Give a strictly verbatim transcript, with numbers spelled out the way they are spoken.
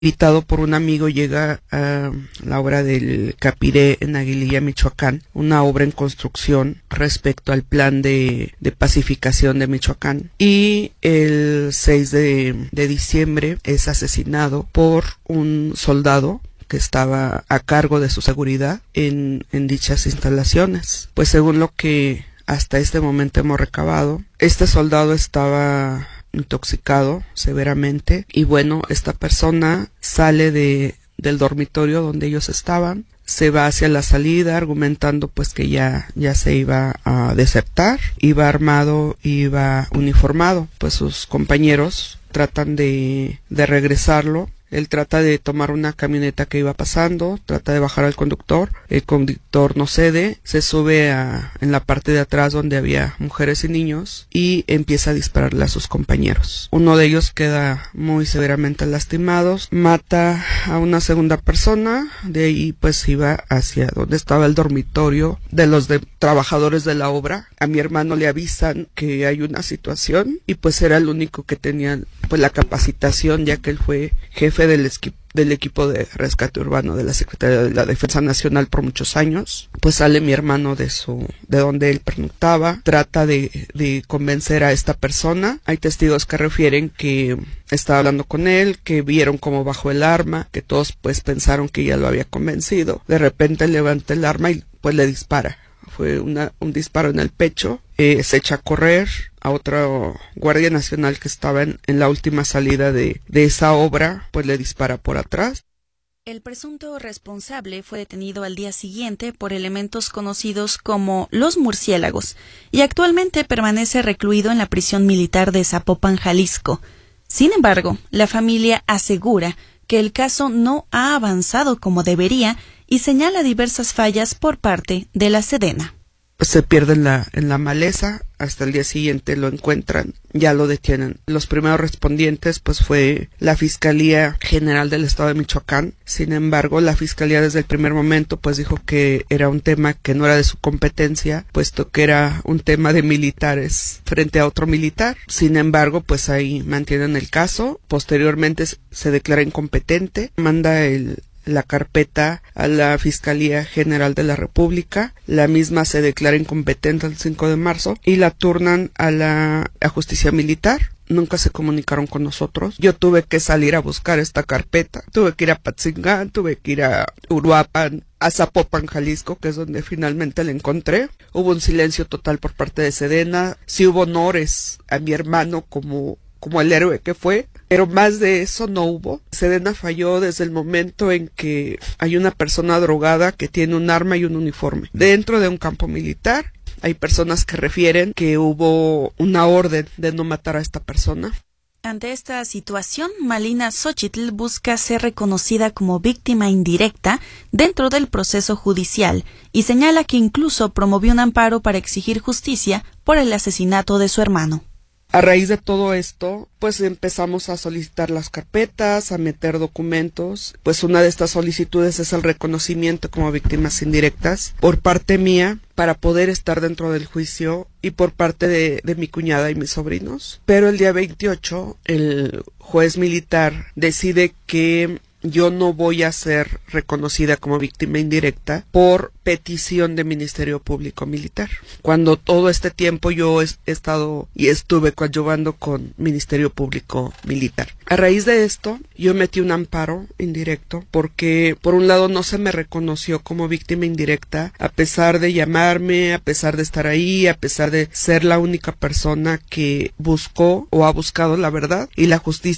Invitado por un amigo, llega a la obra del Capiré en Aguililla, Michoacán, una obra en construcción respecto al plan de, de pacificación de Michoacán. Y el seis de, de diciembre es asesinado por un soldado que estaba a cargo de su seguridad en, en dichas instalaciones. Pues según lo que hasta este momento hemos recabado, este soldado estaba intoxicado severamente y bueno, esta persona sale de del dormitorio donde ellos estaban, se va hacia la salida argumentando pues que ya ya se iba a desertar, iba armado, iba uniformado. Pues sus compañeros tratan de de regresarlo. Él trata de tomar una camioneta que iba pasando, trata de bajar al conductor, el conductor no cede, se sube a, en la parte de atrás donde había mujeres y niños y empieza a dispararle a sus compañeros. Uno de ellos queda muy severamente lastimado, mata a una segunda persona, de ahí pues iba hacia donde estaba el dormitorio de los de trabajadores de la obra. A mi hermano le avisan que hay una situación y pues era el único que tenía pues la capacitación, ya que él fue jefe del, esqui- del equipo de rescate urbano de la Secretaría de la Defensa Nacional por muchos años. Pues sale mi hermano de su de donde él pernoctaba, trata de, de convencer a esta persona. Hay testigos que refieren que estaba hablando con él, que vieron cómo bajó el arma, que todos pues pensaron que ya lo había convencido. De repente levanta el arma y pues le dispara. Fue una, un disparo en el pecho, eh, se echa a correr. A otro guardia nacional que estaba en, en la última salida de, de esa obra, pues le dispara por atrás. El presunto responsable fue detenido al día siguiente por elementos conocidos como los murciélagos y actualmente permanece recluido en la prisión militar de Zapopan, Jalisco. Sin embargo, la familia asegura que el caso no ha avanzado como debería y señala diversas fallas por parte de la Sedena. Se pierde en la, en la maleza, hasta el día siguiente lo encuentran, ya lo detienen. Los primeros respondientes pues fue la Fiscalía General del Estado de Michoacán. Sin embargo, la Fiscalía desde el primer momento pues dijo que era un tema que no era de su competencia, puesto que era un tema de militares frente a otro militar. Sin embargo, pues ahí mantienen el caso. Posteriormente se declara incompetente, manda el la carpeta a la Fiscalía General de la República, la misma se declara incompetente el cinco de marzo y la turnan a la a Justicia Militar. Nunca se comunicaron con nosotros. Yo tuve que salir a buscar esta carpeta, tuve que ir a Patzingán, tuve que ir a Uruapan, a Zapopan, Jalisco, que es donde finalmente la encontré. Hubo un silencio total por parte de Sedena, sí hubo honores a mi hermano como como el héroe que fue, pero más de eso no hubo. Sedena falló desde el momento en que hay una persona drogada que tiene un arma y un uniforme dentro de un campo militar. Hay personas que refieren que hubo una orden de no matar a esta persona. Ante esta situación, Malina Xochitl busca ser reconocida como víctima indirecta dentro del proceso judicial y señala que incluso promovió un amparo para exigir justicia por el asesinato de su hermano. A raíz de todo esto, pues empezamos a solicitar las carpetas, a meter documentos. Pues una de estas solicitudes es el reconocimiento como víctimas indirectas por parte mía para poder estar dentro del juicio y por parte de, de mi cuñada y mis sobrinos. Pero el día veintiocho, el juez militar decide que yo no voy a ser reconocida como víctima indirecta por petición de Ministerio Público Militar. Cuando todo este tiempo yo he estado y estuve coadyuvando con Ministerio Público Militar. A raíz de esto, yo metí un amparo indirecto porque, por un lado, no se me reconoció como víctima indirecta, a pesar de llamarme, a pesar de estar ahí, a pesar de ser la única persona que buscó o ha buscado la verdad y la justicia